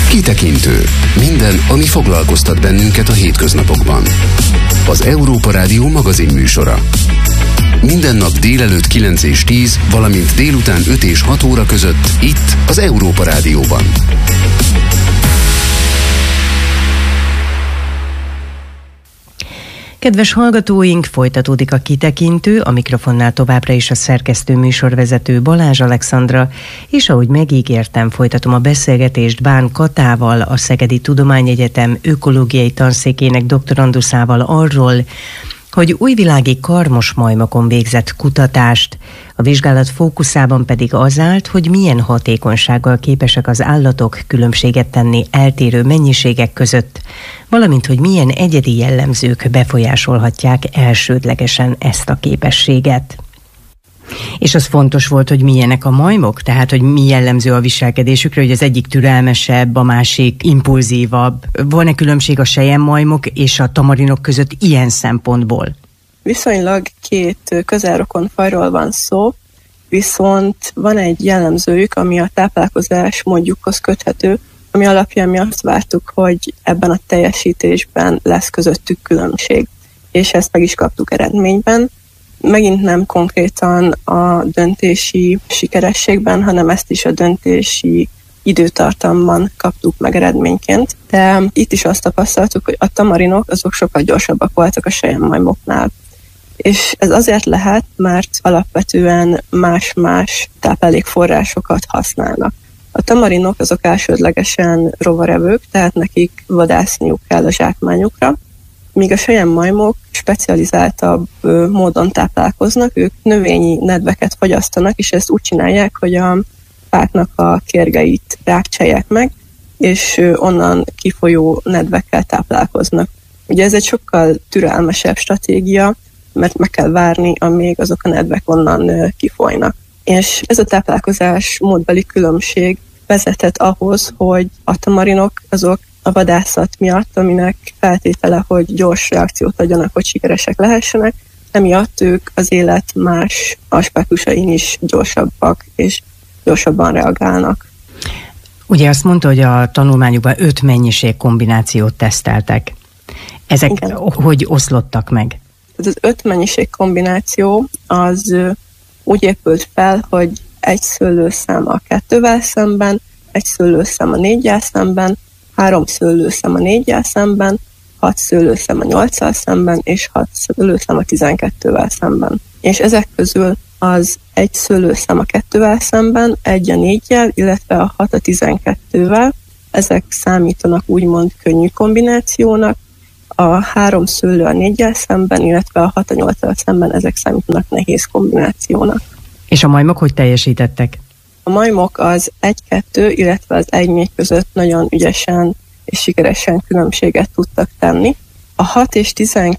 Kitekintő. Minden, ami foglalkoztat bennünket a hétköznapokban. Az Európa Rádió magazinműsora. Minden nap délelőtt 9 és 10, valamint délután 5 és 6 óra között itt az Európa Rádióban. Kedves hallgatóink, folytatódik a Kitekintő, a mikrofonnál továbbra is a szerkesztő műsorvezető Balázs Alexandra, és ahogy megígértem, folytatom a beszélgetést Bán Katával, a Szegedi Tudományegyetem ökológiai tanszékének doktoranduszával arról, hogy újvilági karmosmajmokon végzett kutatást, a vizsgálat fókuszában pedig az állt, hogy milyen hatékonysággal képesek az állatok különbséget tenni eltérő mennyiségek között, valamint hogy milyen egyedi jellemzők befolyásolhatják elsődlegesen ezt a képességet. És az fontos volt, hogy milyenek a majmok, tehát hogy mi jellemző a viselkedésükre, hogy az egyik türelmesebb, a másik impulzívabb. Van-e különbség a selyemmajmok és a tamarinok között ilyen szempontból? Viszonylag két közelrokon fajról van szó, viszont van egy jellemzőjük, ami a táplálkozás módjukhoz köthető, ami alapján mi azt vártuk, hogy ebben a teljesítésben lesz közöttük különbség. És ezt meg is kaptuk eredményben. Megint nem konkrétan a döntési sikerességben, hanem ezt is a döntési időtartamban kaptuk meg eredményként. De itt is azt tapasztaltuk, hogy a tamarinok azok sokkal gyorsabbak voltak a selyemmajmoknál. És ez azért lehet, mert alapvetően más-más táplálékforrásokat használnak. A tamarinok azok elsődlegesen rovarevők, tehát nekik vadászniuk kell a zsákmányukra, míg a selyemmajmok specializáltabb módon táplálkoznak, ők növényi nedveket fogyasztanak, és ezt úgy csinálják, hogy a fáknak a kérgeit rákcsálják meg, és onnan kifolyó nedvekkel táplálkoznak. Ugye ez egy sokkal türelmesebb stratégia, mert meg kell várni, amíg azok a nedvek onnan kifolynak. És ez a táplálkozás módbeli különbség vezetett ahhoz, hogy a tamarinok azok a vadászat miatt, aminek feltétele, hogy gyors reakciót adjanak, hogy sikeresek lehessenek, emiatt ők az élet más aspektusain is gyorsabbak és gyorsabban reagálnak. Ugye azt mondta, hogy a tanulmányukban 5 mennyiség kombinációt teszteltek. Ezek igen. Hogy oszlottak meg? Az 5 mennyiség kombináció az úgy épült fel, hogy egy szőlőszem a 2-vel szemben, egy szőlőszem a 4-jel szemben, 3 szőlőszem a 4-jel szemben, 6 szőlőszem a 8-al szemben, és 6 szőlőszem a 12-vel szemben. És ezek közül az egy szőlőszem a 2-vel szemben, egy a 4-jel, illetve a 6 a 12-vel, ezek számítanak úgymond könnyű kombinációnak, a 3 szőlő a 4-jel szemben, illetve a 6 a 8-al szemben, ezek számítanak nehéz kombinációnak. És a majmok hogy teljesítettek? A majmok az 1-2, illetve az 1-4 között nagyon ügyesen és sikeresen különbséget tudtak tenni. A 6 és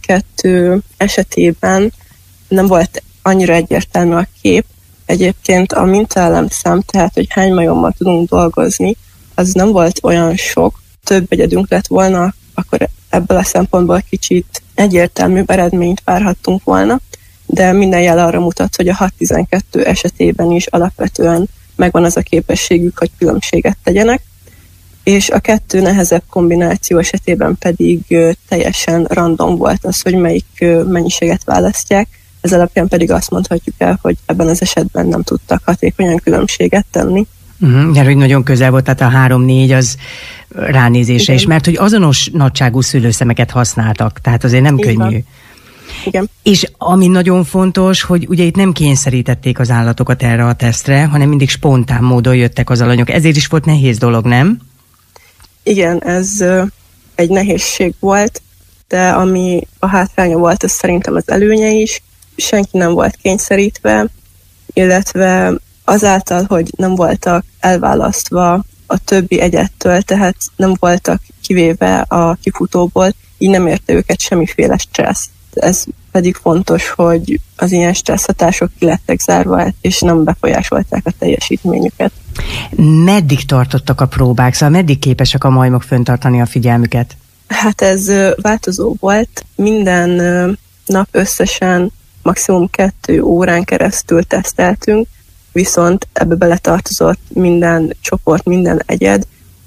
12 esetében nem volt annyira egyértelmű a kép. Egyébként a mintaelemszám, tehát hogy hány majommal tudunk dolgozni, az nem volt olyan sok. Több egyedünk lett volna, akkor ebből a szempontból kicsit egyértelműbb eredményt várhattunk volna, de minden jel arra mutat, hogy a 6-12 esetében is alapvetően megvan az a képességük, hogy különbséget tegyenek, és a 2 nehezebb kombináció esetében pedig teljesen random volt az, hogy melyik mennyiséget választják, ez alapján pedig azt mondhatjuk el, hogy ebben az esetben nem tudtak hatékonyan különbséget tenni. Mert hogy nagyon közel volt, tehát a 3-4 az ránézésre is, mert hogy azonos nagyságú szőlőszemeket használtak, tehát azért nem könnyű. Igen. És ami nagyon fontos, hogy ugye itt nem kényszerítették az állatokat erre a tesztre, hanem mindig spontán módon jöttek az alanyok. Ezért is volt nehéz dolog, nem? Igen, ez egy nehézség volt, de ami a hátránya volt, az szerintem az előnye is. Senki nem volt kényszerítve, illetve azáltal, hogy nem voltak elválasztva a többi egyettől, tehát nem voltak kivéve a kifutóból, így nem érte őket semmiféle stressz. Ez pedig fontos, hogy az ilyen stressz hatások ki lettek zárva, és nem befolyásolták a teljesítményüket. Meddig tartottak a próbák? Szóval meddig képesek a majmok fenntartani a figyelmüket? Hát ez változó volt. Minden nap összesen maximum 2 órán keresztül teszteltünk, viszont ebbe beletartozott minden csoport, minden egyed,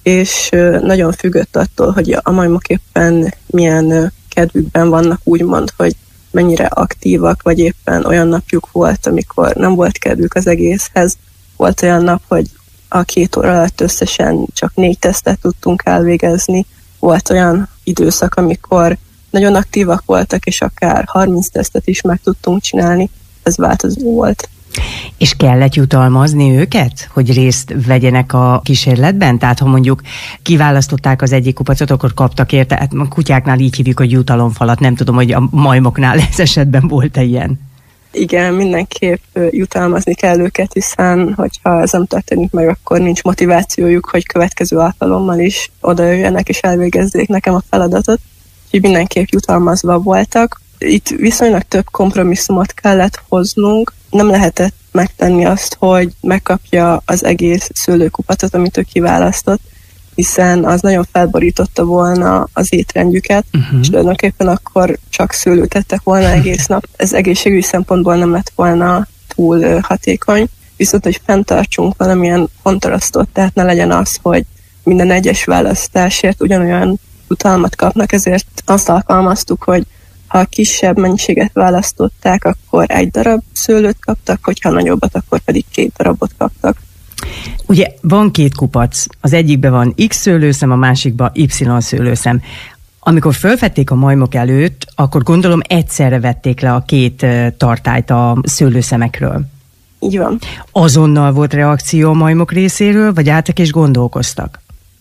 és nagyon függött attól, hogy a majmok éppen milyen kedvükben vannak, úgymond, hogy mennyire aktívak, vagy éppen olyan napjuk volt, amikor nem volt kedvük az egészhez. Volt olyan nap, hogy a 2 óra alatt összesen csak 4 tesztet tudtunk elvégezni. Volt olyan időszak, amikor nagyon aktívak voltak, és akár 30 tesztet is meg tudtunk csinálni. Ez változó volt. És kellett jutalmazni őket, hogy részt vegyenek a kísérletben? Tehát ha mondjuk kiválasztották az egyik kupacot, akkor kaptak érte, hát a kutyáknál így hívjuk, hogy jutalomfalat, nem tudom, hogy a majmoknál ez esetben volt-e ilyen? Igen, mindenképp jutalmazni kell őket, hiszen hogyha ez nem történik meg, akkor nincs motivációjuk, hogy következő alkalommal is odajöjjenek és elvégezzék nekem a feladatot. Úgyhogy mindenképp jutalmazva voltak. Itt viszonylag több kompromisszumot kellett hoznunk. Nem lehetett megtenni azt, hogy megkapja az egész szőlőkupacot, amit ő kiválasztott, hiszen az nagyon felborította volna az étrendjüket, és tulajdonképpen akkor csak szőlőt ettek volna egész nap. Ez egészségügyi szempontból nem lett volna túl hatékony, viszont hogy fenntartsunk valamilyen kontrasztot, tehát ne legyen az, hogy minden egyes választásért ugyanolyan jutalmat kapnak, ezért azt alkalmaztuk, hogy ha kisebb mennyiséget választották, akkor 1 darab szőlőt kaptak, hogyha nagyobbat, akkor pedig 2 darabot kaptak. Ugye van 2 kupac, az egyikben van X szőlőszem, a másikban Y szőlőszem. Amikor fölvették a majmok előtt, akkor gondolom egyszerre vették le a 2 tartályt a szőlőszemekről. Így van. Azonnal volt reakció a majmok részéről, vagy álltak és gondolkoztak?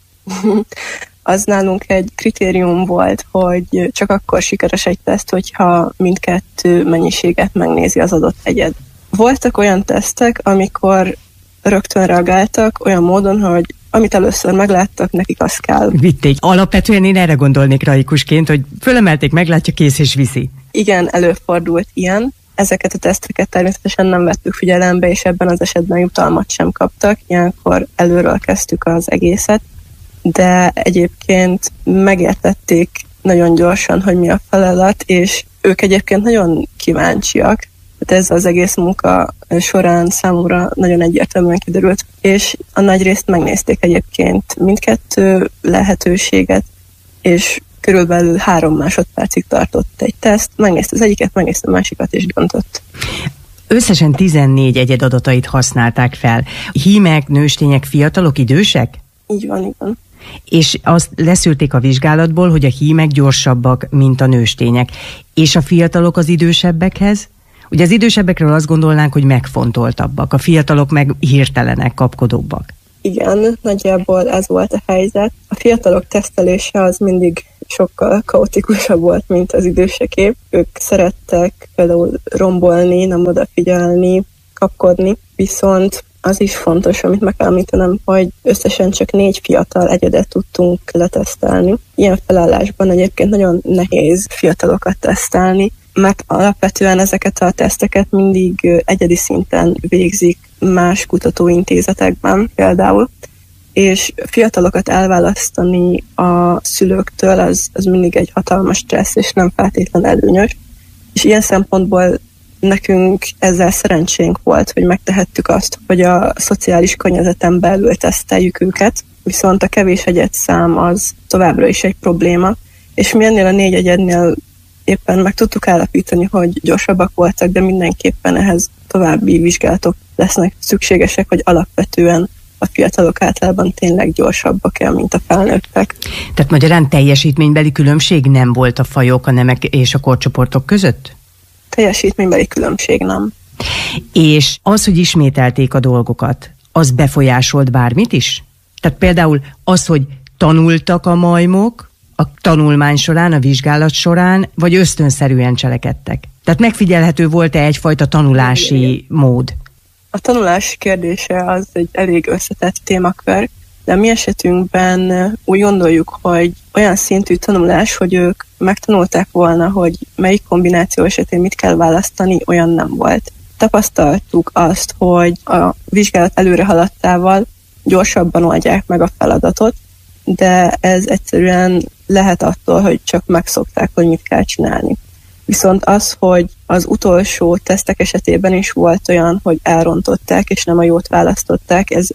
Az nálunk egy kritérium volt, hogy csak akkor sikeres egy teszt, hogyha mindkettő mennyiséget megnézi az adott egyed. Voltak olyan tesztek, amikor rögtön reagáltak olyan módon, hogy amit először megláttak, nekik az kell. Vitték. Alapvetően én erre gondolnék laikusként, hogy fölemelték, meglátja, kész és viszi. Igen, előfordult ilyen. Ezeket a teszteket természetesen nem vettük figyelembe, és ebben az esetben jutalmat sem kaptak. Ilyenkor előről kezdtük az egészet, de egyébként megértették nagyon gyorsan, hogy mi a feladat, és ők egyébként nagyon kíváncsiak. Tehát ez az egész munka során számomra nagyon egyértelműen kiderült, és a nagy részt megnézték egyébként mindkettő lehetőséget, és körülbelül 3 másodpercig tartott egy teszt, megnézte az egyiket, megnézte a másikat, és döntött. Összesen 14 egyed adatait használták fel. Hímek, nőstények, fiatalok, idősek? Így van, igen. És azt leszűrték a vizsgálatból, hogy a hímek gyorsabbak, mint a nőstények. És a fiatalok az idősebbekhez? Ugye az idősebbekről azt gondolnánk, hogy megfontoltabbak, a fiatalok meg hirtelenek, kapkodóbbak. Igen, nagyjából ez volt a helyzet. A fiatalok tesztelése az mindig sokkal kaotikusabb volt, mint az időseké. Ők szerettek például rombolni, nem odafigyelni, kapkodni, viszont az is fontos, amit meg kell említenem, hogy összesen csak 4 fiatal egyedet tudtunk letesztelni. Ilyen felállásban egyébként nagyon nehéz fiatalokat tesztelni, mert alapvetően ezeket a teszteket mindig egyedi szinten végzik más kutatóintézetekben például, és fiatalokat elválasztani a szülőktől az mindig egy hatalmas stressz, és nem feltétlen előnyös. És ilyen szempontból nekünk ezzel szerencsénk volt, hogy megtehettük azt, hogy a szociális környezeten belül teszteljük őket, viszont a kevés egyedszám az továbbra is egy probléma, és mi ennél a 4 egyednél éppen meg tudtuk állapítani, hogy gyorsabbak voltak, de mindenképpen ehhez további vizsgálatok lesznek szükségesek, hogy alapvetően a fiatalok általában tényleg gyorsabbak-e, mint a felnőttek. Tehát magyarán teljesítménybeli különbség nem volt a fajok, a nemek és a korcsoportok között? Teljesítménybeli különbség nem. És az, hogy ismételték a dolgokat, az befolyásolt bármit is? Tehát például az, hogy tanultak a majmok a tanulmány során, a vizsgálat során, vagy ösztönszerűen cselekedtek? Tehát megfigyelhető volt-e egyfajta tanulási mód? A tanulás kérdése az egy elég összetett témakör, de a mi esetünkben úgy gondoljuk, hogy olyan szintű tanulás, hogy ők megtanulták volna, hogy melyik kombináció esetén mit kell választani, olyan nem volt. Tapasztaltuk azt, hogy a vizsgálat előre haladtával gyorsabban oldják meg a feladatot, de ez egyszerűen lehet attól, hogy csak megszokták, hogy mit kell csinálni. Viszont az, hogy az utolsó tesztek esetében is volt olyan, hogy elrontották, és nem a jót választották, ez egy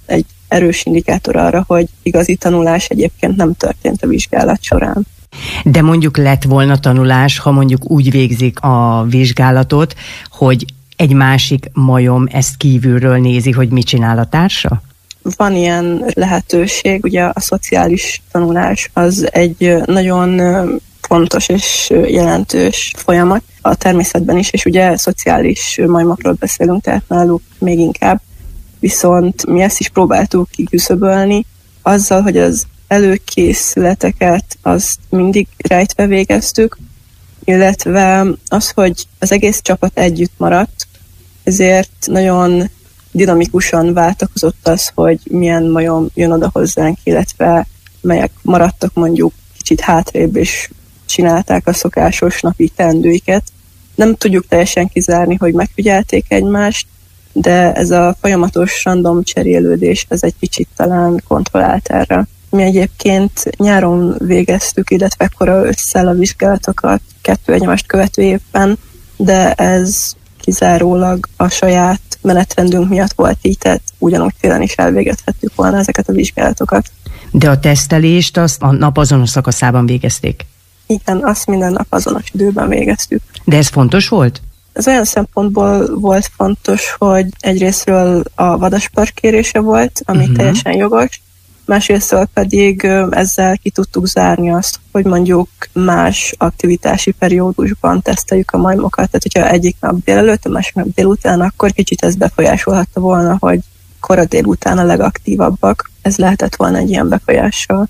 erős indikátor arra, hogy igazi tanulás egyébként nem történt a vizsgálat során. De mondjuk lett volna tanulás, ha mondjuk úgy végzik a vizsgálatot, hogy egy másik majom ezt kívülről nézi, hogy mit csinál a társa? Van ilyen lehetőség, ugye a szociális tanulás az egy nagyon fontos és jelentős folyamat a természetben is, és ugye szociális majmokról beszélünk, tehát náluk még inkább. Viszont mi ezt is próbáltuk kiküszöbölni, azzal, hogy az előkészületeket azt mindig rejtve végeztük, illetve az, hogy az egész csapat együtt maradt, ezért nagyon dinamikusan váltakozott az, hogy milyen majom jön oda hozzánk, illetve melyek maradtak mondjuk kicsit hátrébb, és csinálták a szokásos napi teendőiket. Nem tudjuk teljesen kizárni, hogy megfigyelték egymást, de ez a folyamatos random cserélődés, ez egy kicsit talán kontrollált erre. Mi egyébként nyáron végeztük, illetve kora ősszel a vizsgálatokat 2 egymást követő évben, de ez kizárólag a saját menetrendünk miatt volt így, tehát ugyanúgy télen is elvégezhettük volna ezeket a vizsgálatokat. De a tesztelést azt a nap azonos szakaszában végezték? Igen, azt minden nap azonos időben végeztük. De ez fontos volt? Ez olyan szempontból volt fontos, hogy egyrésztről a vadaspar kérése volt, ami teljesen jogos, másrésztről pedig ezzel ki tudtuk zárni azt, hogy mondjuk más aktivitási periódusban teszteljük a majmokat. Tehát, hogyha egyik nap délelőtt, a másik nap délután, akkor kicsit ez befolyásolhatta volna, hogy kora délután a legaktívabbak. Ez lehetett volna egy ilyen befolyással.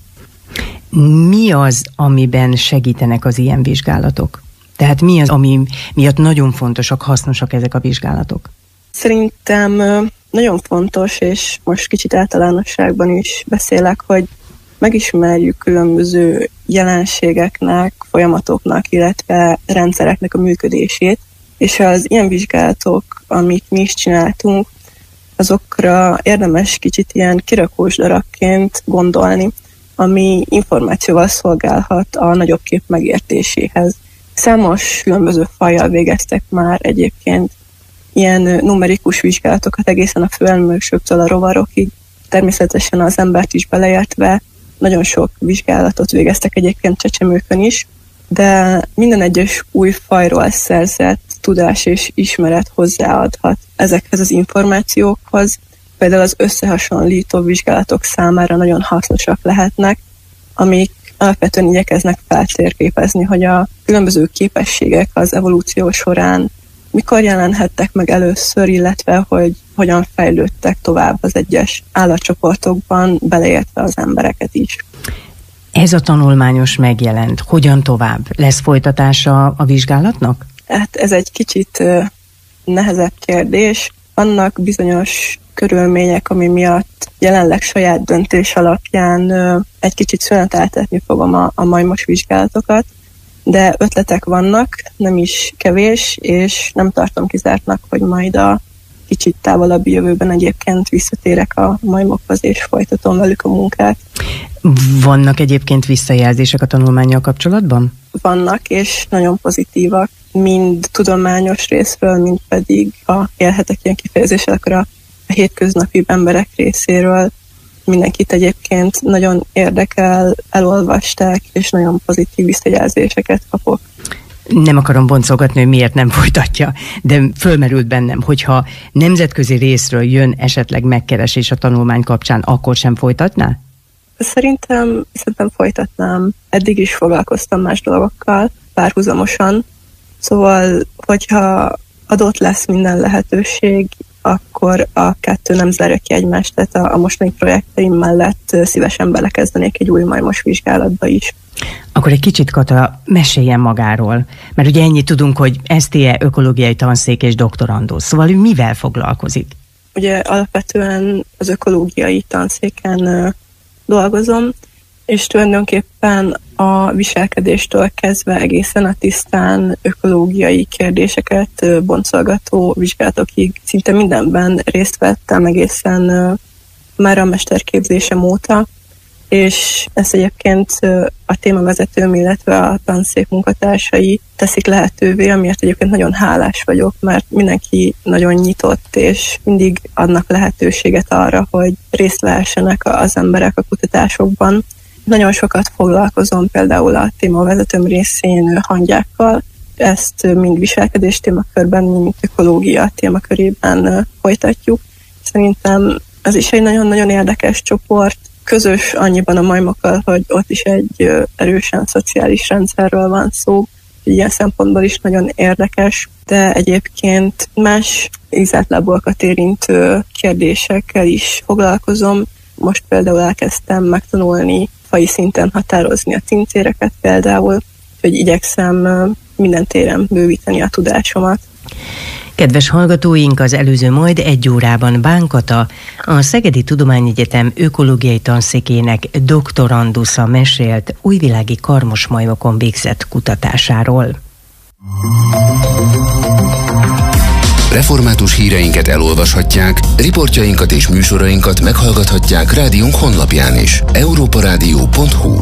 Mi az, amiben segítenek az ilyen vizsgálatok? Tehát mi az, ami miatt nagyon fontosak, hasznosak ezek a vizsgálatok? Szerintem nagyon fontos, és most kicsit általánosságban is beszélek, hogy megismerjük különböző jelenségeknek, folyamatoknak, illetve rendszereknek a működését, és az ilyen vizsgálatok, amit mi is csináltunk, azokra érdemes kicsit ilyen kirakós darabként gondolni, ami információval szolgálhat a nagyobb kép megértéséhez. Számos különböző fajjal végeztek már egyébként ilyen numerikus vizsgálatokat egészen a főemlősöktől a rovarokig, természetesen az embert is beleértve, nagyon sok vizsgálatot végeztek egyébként csecsemőkön is, de minden egyes új fajról szerzett tudás és ismeret hozzáadhat ezekhez az információkhoz. Például az összehasonlító vizsgálatok számára nagyon hasznosak lehetnek, amik alapvetően igyekeznek feltérképezni, hogy a különböző képességek az evolúció során mikor jelenhettek meg először, illetve hogy hogyan fejlődtek tovább az egyes állatcsoportokban, beleértve az embereket is. Ez a tanulmányos megjelent. Hogyan tovább? Lesz folytatása a vizsgálatnak? Hát ez egy kicsit nehezebb kérdés. Vannak bizonyos körülmények, ami miatt jelenleg saját döntés alapján egy kicsit szüneteltetni fogom a majmos vizsgálatokat, de ötletek vannak, nem is kevés, és nem tartom kizártnak, hogy majd a kicsit távolabbi jövőben egyébként visszatérek a majmokhoz, és folytatom velük a munkát. Vannak egyébként visszajelzések a tanulmánnyal kapcsolatban? Vannak, és nagyon pozitívak, mind tudományos részről, mind pedig, ha élhetek ilyen kifejezéssel, akkor a hétköznapi emberek részéről. Mindenkit egyébként nagyon érdekel, elolvasták, és nagyon pozitív visszajelzéseket kapok. Nem akarom boncolgatni, hogy miért nem folytatja, de fölmerült bennem, hogyha nemzetközi részről jön esetleg megkeresés a tanulmány kapcsán, akkor sem folytatná? Szerintem folytatnám. Eddig is foglalkoztam más dolgokkal párhuzamosan. Szóval, hogyha adott lesz minden lehetőség, akkor a kettő nem zárja ki egymást, tehát a mostani projekteim mellett szívesen belekezdenék egy új majmos vizsgálatba is. Akkor egy kicsit, Kata, meséljen magáról, mert ugye ennyit tudunk, hogy STE ökológiai tanszék és doktorandus, szóval ő mivel foglalkozik? Ugye alapvetően az ökológiai tanszéken dolgozom, és tulajdonképpen a viselkedéstől kezdve egészen a tisztán ökológiai kérdéseket boncolgató vizsgálatokig szinte mindenben részt vettem egészen már a mesterképzésem óta, és ezt egyébként a témavezetőm, illetve a tanszék munkatársai teszik lehetővé, amiért egyébként nagyon hálás vagyok, mert mindenki nagyon nyitott, és mindig adnak lehetőséget arra, hogy részt vehessenek az emberek a kutatásokban. Nagyon sokat foglalkozom például a témavezetőm részén hangyákkal, ezt mind viselkedés témakörben, mind ökológia témakörében folytatjuk. Szerintem ez is egy nagyon-nagyon érdekes csoport, közös annyiban a majmokkal, hogy ott is egy erősen szociális rendszerről van szó, ilyen szempontból is nagyon érdekes, de egyébként más ízeltlábúakat érintő kérdésekkel is foglalkozom. Most például elkezdtem megtanulni faji szinten határozni a cincéreket például, hogy igyekszem minden téren bővíteni a tudásomat. Kedves hallgatóink, az előző majd 1 órában Bán Kata, a Szegedi Tudományegyetem ökológiai tanszékének doktorandusza mesélt újvilági karmosmajmokon végzett kutatásáról. Református híreinket elolvashatják, riportjainkat és műsorainkat meghallgathatják rádiónk honlapján is. europaradio.hu.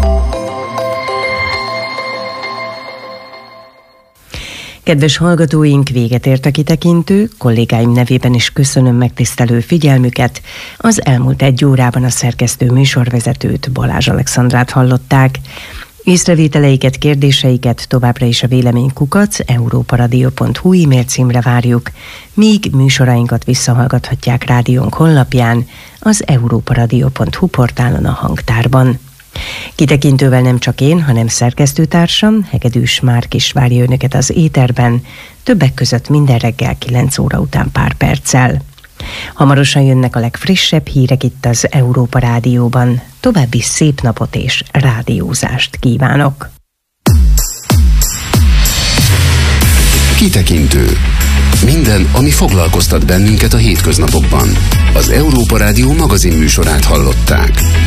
Kedves hallgatóink, véget ért a kitekintő, kollégáim nevében is köszönöm megtisztelő figyelmüket. Az elmúlt 1 órában a szerkesztő műsorvezetőt, Balázs Alexandrát hallották. Észrevételeiket, kérdéseiket továbbra is a véleménykukac@europaradio.hu e-mail címre várjuk, míg műsorainkat visszahallgathatják rádiónk honlapján, az europaradio.hu portálon a hangtárban. Kitekintővel nem csak én, hanem szerkesztőtársam, Hegedűs Márk is várja önöket az éterben, többek között minden reggel 9 óra után pár perccel. Hamarosan jönnek a legfrissebb hírek itt az Európa Rádióban. További szép napot és rádiózást kívánok! Kitekintő. Minden, ami foglalkoztat bennünket a hétköznapokban. Az Európa Rádió magazin műsorát hallották.